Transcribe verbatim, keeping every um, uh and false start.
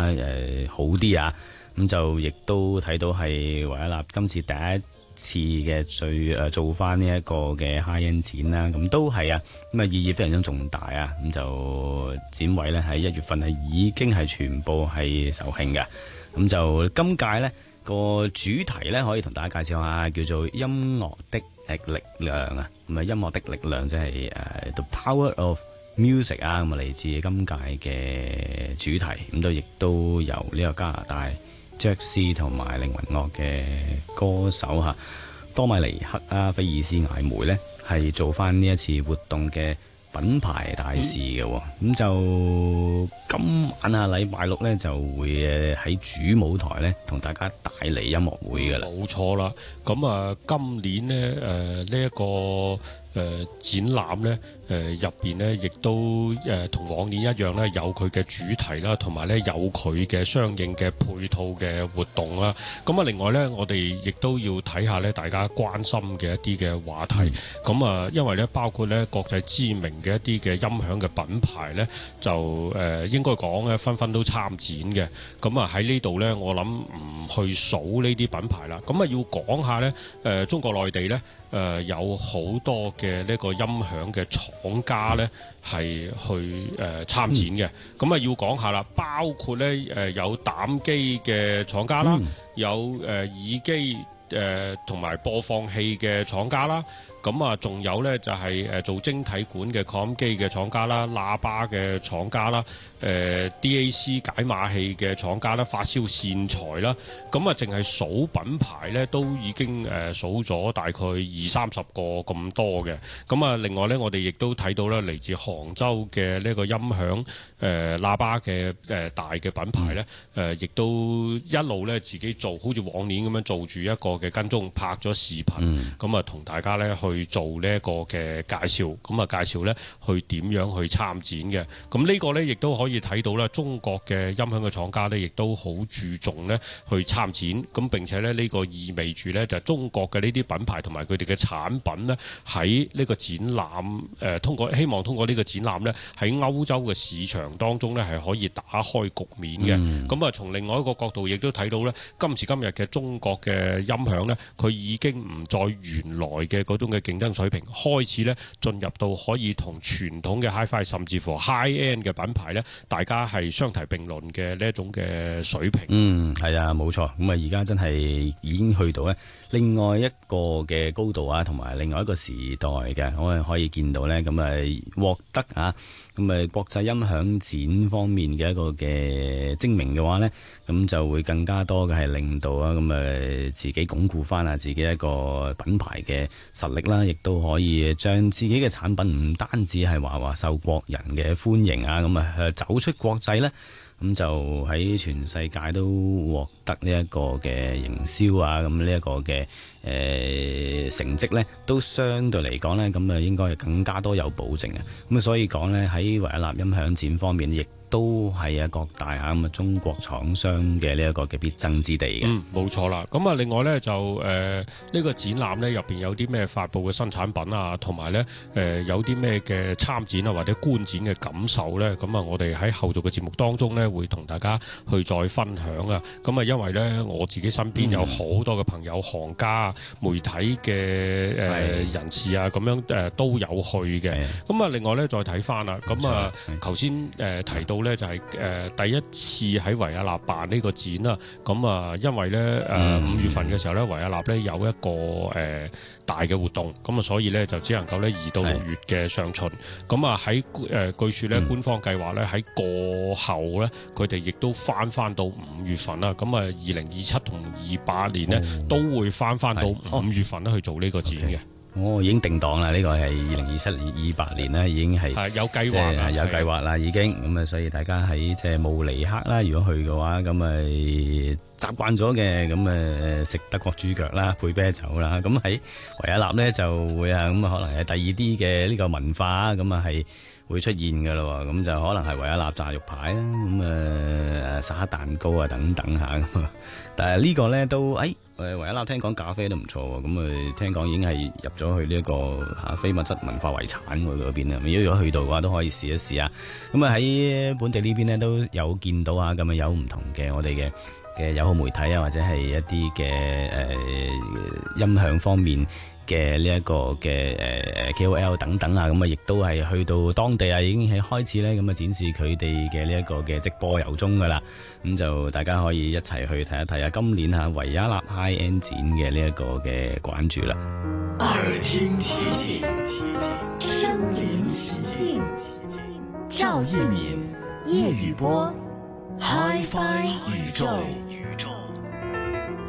誒、呃、好啲啊。咁就亦都睇到係維也納今次第一次嘅最誒、呃、做翻呢一個嘅 high end 展啦，咁都係啊，咁啊意義非常之重大啊。咁就展位咧喺一月份係已經係全部係售罄嘅。咁就今屆咧個主題咧可以同大家介紹下，叫做音樂的力量啊。咁啊音樂的力量即係誒 The Power of Music 啊。咁啊嚟自今屆嘅主題，咁都亦都由呢個加拿大爵士同埋靈魂樂嘅歌手吓多米尼克啊菲爾斯艾梅咧，係做翻呢一次活動嘅品牌大使嘅。咁、嗯、就今晚啊禮拜六咧就會誒喺主舞台咧同大家帶嚟音樂會噶啦。 冇錯啦，咁啊今年咧誒呢一個誒、呃、展覽咧，誒入邊咧，亦都誒同、呃、往年一樣咧，有佢嘅主題啦，同埋咧有佢嘅相應嘅配套嘅活動啦。咁啊，另外咧，我哋亦都要睇下咧，大家關心嘅一啲嘅話題。咁啊、嗯，因為咧，包括咧國際知名嘅一啲嘅音響嘅品牌咧，就誒、呃、應該講咧，紛紛都參展嘅。咁啊喺呢度咧，我諗唔去數呢啲品牌啦。咁啊，要講下咧，誒、呃、中國內地咧。誒、呃、有好多嘅呢個音響嘅廠家咧，係去誒、呃、參展嘅。咁啊、嗯、要講下啦，包括咧誒、呃、有膽機嘅廠家啦，嗯、有誒、呃、耳機誒同埋播放器嘅廠家啦。咁啊，仲有咧就係誒做晶體管嘅擴音機嘅廠家啦，喇叭嘅廠家啦，誒、呃、D A C 解碼器嘅廠家啦，發燒線材啦，咁啊，淨係數品牌咧都已經誒數咗大概二三十個咁多嘅。咁啊，另外咧，我哋亦都睇到咧嚟自杭州嘅呢個音響誒、呃、喇叭嘅誒、呃、大嘅品牌咧，誒、呃、亦都一路咧自己做好似往年咁樣做住一個嘅跟蹤，拍咗視頻，咁啊同大家咧去。去做呢一個嘅介紹，咁啊介紹咧去點樣去參展嘅。咁呢個咧亦都可以睇到咧，中國嘅音響嘅廠家咧亦都好注重咧去參展。咁並且咧呢個意味住咧就係中國嘅呢啲品牌同埋佢哋嘅產品咧喺呢個展覽誒通過希望通過呢個展覽咧喺歐洲嘅市場當中咧係可以打開局面嘅。咁啊從另外一個角度亦都睇到咧，今時今日嘅中國嘅音響咧，佢已經唔再原來嘅嗰種嘅競爭水平，開始咧進入到可以同傳統嘅 Hi-Fi 甚至乎 High End 嘅品牌咧，大家係相提並論嘅呢一種嘅水平。嗯， 係啊，冇錯。咁啊，而家真係已經去到咧另外一個嘅高度啊，同埋另外一個時代嘅，我哋可以見到咧，咁啊獲得啊，咁啊國際音響展方面嘅一個嘅精明嘅話咧，咁就會更加多嘅係令到啊，咁啊自己鞏固翻啊自己一個品牌嘅實力啦，亦都可以將自己嘅產品唔單止係話話受國人嘅歡迎啊，咁啊走出國際咧，咁就喺全世界都獲得呢一個嘅營銷啊，咁呢一個嘅誒、呃、成績咧，都相對嚟講咧，咁啊應該係更加多有保證嘅。咁所以講咧，喺維也納音響展方面，亦都係啊各大嚇咁啊中國廠商嘅呢一個嘅必爭之地嘅。 嗯，冇錯啦。咁啊，另外咧就誒呢、呃這個展覽咧入邊有啲咩發布嘅新產品啊，同埋咧誒有啲咩嘅參展啊或者觀展嘅感受咧，咁啊我哋喺後續嘅節目當中咧會同大家去再分享啊。咁啊因為咧我自己身邊有好多嘅朋友、行家、媒體嘅誒、呃、人士啊，咁樣誒、呃、都有去嘅。咁啊另外咧再睇翻啦，咁啊頭先誒提到。咧就係誒第一次喺維也納辦呢個展啦，咁啊因為咧誒五月份嘅時候咧維也納咧有一個誒大嘅活動，咁啊所以咧就只能夠咧移到六月嘅上旬，咁啊喺誒據說咧官方計劃咧喺過後咧佢哋亦都翻翻到五月份啦，咁啊二零二七同二八年咧都會翻翻到五月份咧去做呢個展嘅。 我、哦、已經定檔啦，呢、這個係二零二七年、二八年咧，已經係有計劃啦， 有計劃啦，已經咁啊，所以大家喺即係慕尼黑啦，如果去嘅話，咁啊習慣咗嘅，咁啊食德國豬腳啦，配啤酒啦，咁喺維也納咧就會啊，咁啊可能係第二啲嘅呢個文化，咁啊係會出現噶咯，咁就可能係維也納炸肉排啦，咁啊沙蛋糕啊等等吓，咁啊，但係呢個咧都誒。哎誒維也納聽講咖啡都唔錯喎，咁誒聽講已經係入咗去呢一個嚇非物質文化遺產嗰邊啊。如果去到嘅話，都可以試一試啊。咁啊喺本地呢邊呢，都有見到啊，咁啊有唔同嘅我哋嘅嘅友好媒體啊，或者係一啲嘅誒音響方面嘅呢一個嘅誒誒 K O L 等等啊，咁啊亦都係去到當地啊，已經係開始咧咁啊展示佢哋嘅呢一個嘅直播遊蹤噶啦，咁就大家可以一齊去睇一睇啊！今年嚇維也納 High End 展嘅呢一個嘅關注啦。 耳聽奇景，身臨其境，趙一敏、葉雨波 ，Hi-Fi 宇宙。